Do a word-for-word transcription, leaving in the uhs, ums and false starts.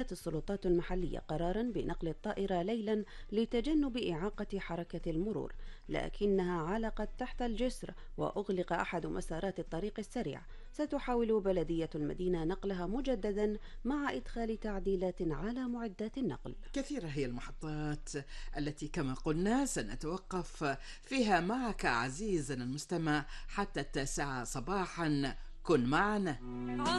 اتخذت السلطات المحلية قرارا بنقل الطائرة ليلا لتجنب إعاقة حركة المرور، لكنها علقت تحت الجسر وأغلق أحد مسارات الطريق السريع. ستحاول بلدية المدينة نقلها مجددا مع إدخال تعديلات على معدات النقل. كثيرة هي المحطات التي كما قلنا سنتوقف فيها معك عزيزنا المستمع حتى التاسعة صباحا. كن معنا.